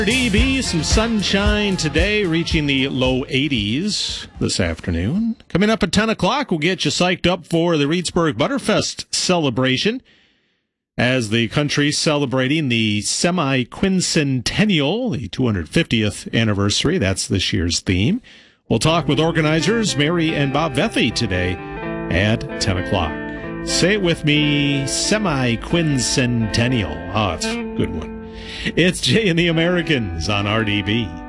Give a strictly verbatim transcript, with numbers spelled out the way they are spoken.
D B, some sunshine today, reaching the low eighties this afternoon. Coming up at ten o'clock, we'll get you psyched up for the Reedsburg Butterfest celebration as the country's celebrating the semi-quincentennial, the two hundred fiftieth anniversary. That's this year's theme. We'll talk with organizers Mary and Bob Vethey today at ten o'clock. Say it with me, semi-quincentennial. Oh, it's a good one. It's Jay and the Americans on R D B.